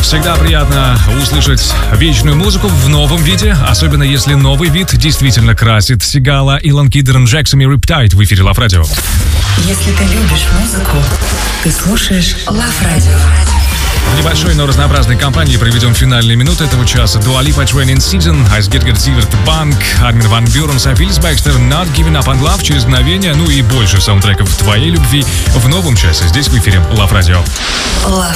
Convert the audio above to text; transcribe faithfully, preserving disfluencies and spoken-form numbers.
Всегда приятно услышать вечную музыку в новом виде, особенно если новый вид действительно красит. Сигала, Илон Кидерн, Джексон и Riptide в эфире Love Radio. Если ты любишь музыку, ты слушаешь Love Radio. В небольшой, но разнообразной компании проведем финальные минуты этого часа. Dua Lipa, Training Season, Айсгергер Зиверт, Банк, Армин ван Бюрен, Софилис Бэкстер, Not Giving Up on Love через мгновение, ну и больше саундтреков твоей любви в новом часе здесь в эфире Love Radio. Love